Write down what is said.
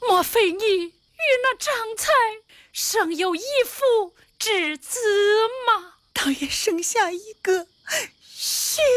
莫非你与那张才生有一夫之子吗？ 倒也生下一个